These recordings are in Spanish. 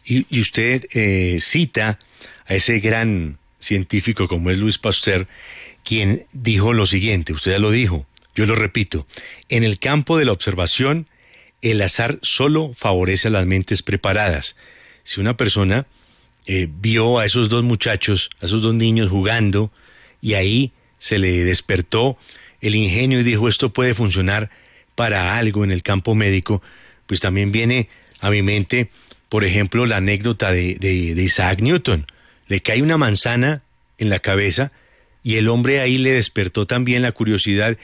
Y usted cita a ese gran científico como es Louis Pasteur, quien dijo lo siguiente, usted ya lo dijo, yo lo repito, en el campo de la observación, el azar solo favorece a las mentes preparadas. Si una persona vio a esos dos muchachos, a esos dos niños jugando, y ahí se le despertó el ingenio y dijo, esto puede funcionar para algo en el campo médico, pues también viene a mi mente, por ejemplo, la anécdota de Isaac Newton. Le cae una manzana en la cabeza y el hombre ahí le despertó también la curiosidad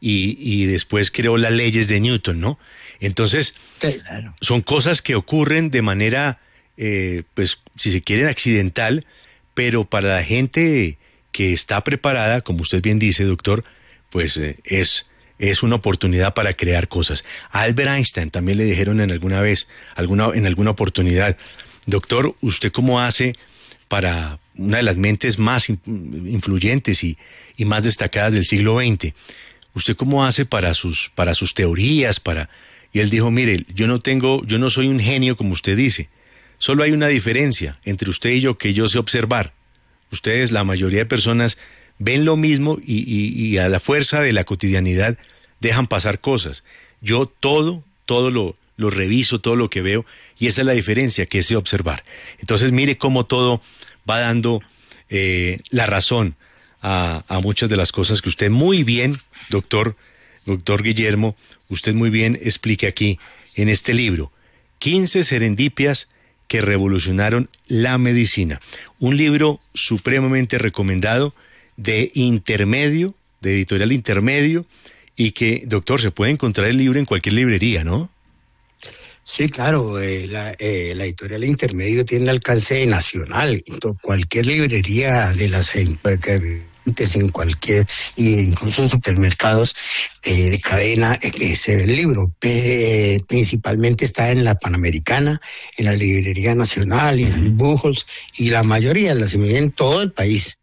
y después creó las leyes de Newton, ¿no? Entonces, claro, son cosas que ocurren de manera, pues, si se quiere, accidental, pero para la gente que está preparada, como usted bien dice, doctor, pues es una oportunidad para crear cosas. A Albert Einstein también le dijeron en alguna oportunidad, doctor, ¿usted cómo hace para una de las mentes más influyentes y más destacadas del siglo XX? ¿Usted cómo hace para sus teorías? Y él dijo, mire, yo no soy un genio como usted dice. Solo hay una diferencia entre usted y yo, que yo sé observar. Ustedes, la mayoría de personas, ven lo mismo y a la fuerza de la cotidianidad dejan pasar cosas. Yo todo lo reviso, todo lo que veo, y esa es la diferencia, que sé observar. Entonces mire cómo todo va dando la razón a muchas de las cosas que usted muy bien, doctor Guillermo, usted muy bien explica aquí en este libro, 15 serendipias que revolucionaron la medicina. Un libro supremamente recomendado de Intermedio, de Editorial Intermedio, y que, doctor, se puede encontrar el libro en cualquier librería, ¿no? Sí, claro, la Editorial Intermedio tiene alcance nacional. Cualquier librería de las en cualquier, incluso en supermercados de cadena, se ve el libro. Principalmente está en la Panamericana, en la Librería Nacional, en Buchholz, y la mayoría las se en todo el país.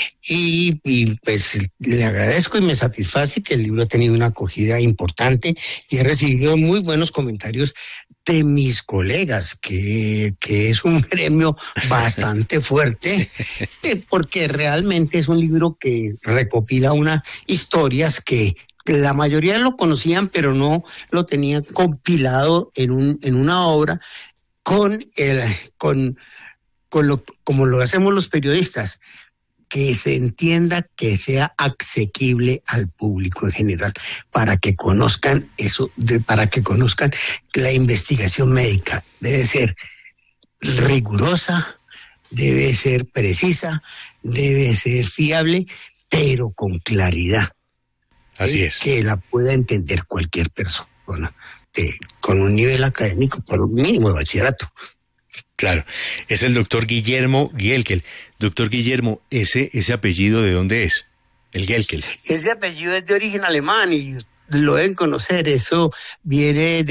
Y pues le agradezco y me satisface que el libro ha tenido una acogida importante y he recibido muy buenos comentarios de mis colegas, que es un gremio bastante fuerte, porque realmente es un libro que recopila unas historias que la mayoría lo conocían, pero no lo tenían compilado en una obra como lo hacemos los periodistas, que se entienda, que sea asequible al público en general, para que conozcan para que conozcan la investigación médica. Debe ser rigurosa, debe ser precisa, debe ser fiable, pero con claridad. Así es. Que la pueda entender cualquier persona con un nivel académico, por un mínimo de bachillerato. Claro, es el doctor Guillermo Gielkel. Doctor Guillermo, ¿ese apellido de dónde es? El Gielkel. Ese apellido es de origen alemán y lo deben conocer. Eso es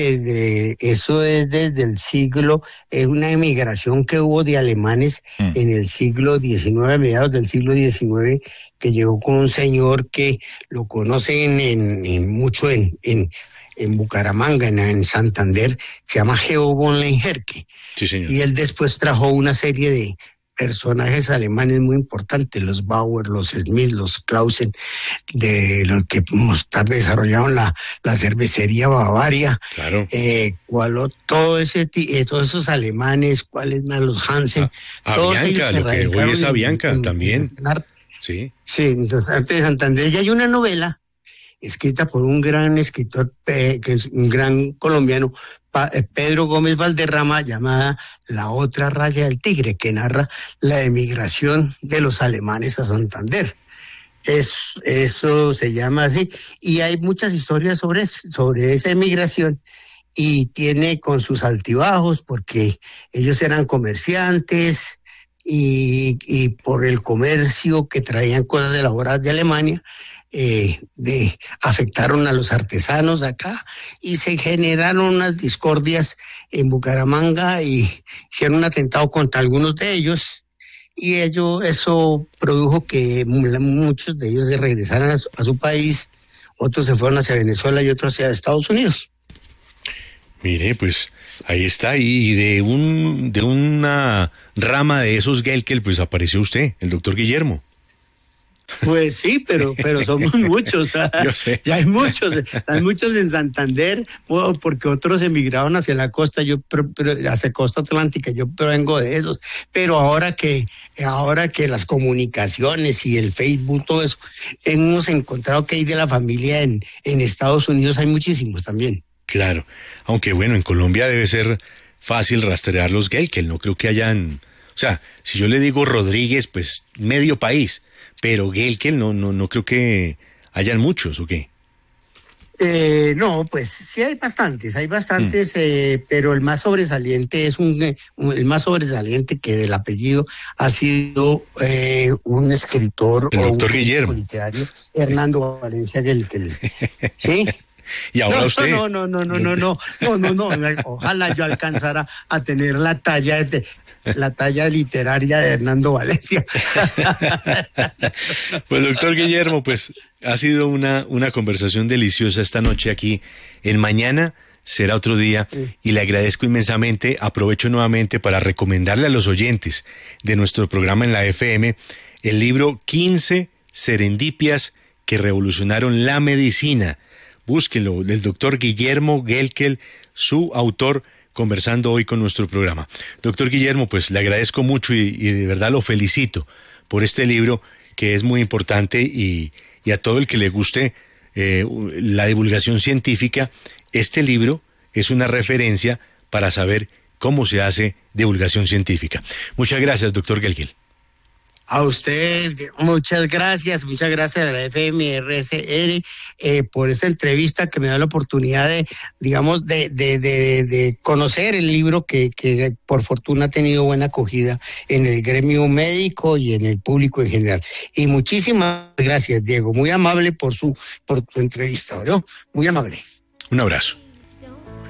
desde el siglo, es una emigración que hubo de alemanes en el siglo XIX, a mediados del siglo XIX, que llegó con un señor que lo conocen mucho en Bucaramanga, en Santander, se llama Geo von Lengerke. Sí, señor. Y él después trajo una serie de personajes alemanes muy importantes, los Bauer, los Smith, los Clausen, de los que más tarde desarrollaron la cervecería Bavaria. Claro. Todos esos alemanes, cuáles más, los Hansen. Avianca, lo que hoy es Avianca también. Sí. Sí, entonces arte de Santander. Ya hay una novela escrita por un gran escritor, que es un gran colombiano, Pedro Gómez Valderrama, llamada La otra raya del tigre, que narra la emigración de los alemanes a Santander. Eso se llama así, y hay muchas historias sobre esa emigración, y tiene con sus altibajos, porque ellos eran comerciantes, y por el comercio que traían cosas elaboradas de Alemania, afectaron a los artesanos acá y se generaron unas discordias en Bucaramanga y hicieron un atentado contra algunos de ellos, y eso produjo que muchos de ellos se regresaran a su país, otros se fueron hacia Venezuela y otros hacia Estados Unidos. Mire, pues ahí está, y de una rama de esos Gelkel, pues apareció usted, el doctor Guillermo. Pues sí, pero somos muchos. Yo sé. Ya hay muchos en Santander, porque otros emigraron hacia la costa, pero hacia costa atlántica, yo vengo de esos. Pero ahora que las comunicaciones y el Facebook, todo eso, hemos encontrado que hay de la familia en Estados Unidos, hay muchísimos también. Claro, aunque bueno, en Colombia debe ser fácil rastrear los Gelkel, no creo que hayan, o sea, si yo le digo Rodríguez, pues medio país, pero Gelkel no creo que hayan muchos, ¿o qué? No, pues sí hay bastantes, pero el más sobresaliente el más sobresaliente que del apellido ha sido un escritor El doctor un Guillermo literario, Hernando Valencia Gelkel. ¿Sí? Y ahora usted. No. Ojalá yo alcanzara a tener la talla literaria de Hernando Valencia. Pues doctor Guillermo, pues ha sido una conversación deliciosa esta noche aquí en Mañana Será Otro Día, y le agradezco inmensamente. Aprovecho nuevamente para recomendarle a los oyentes de nuestro programa en la FM el libro 15 serendipias que revolucionaron la medicina. Búsquenlo, del doctor Guillermo Gelkel, su autor, conversando hoy con nuestro programa. Doctor Guillermo, pues le agradezco mucho y de verdad lo felicito por este libro que es muy importante, y a todo el que le guste la divulgación científica, este libro es una referencia para saber cómo se hace divulgación científica. Muchas gracias, doctor Gelkel. A usted, muchas gracias a la FMRSR por esta entrevista que me da la oportunidad de conocer el libro que por fortuna ha tenido buena acogida en el gremio médico y en el público en general. Y muchísimas gracias, Diego, muy amable por tu entrevista, ¿no? Muy amable. Un abrazo.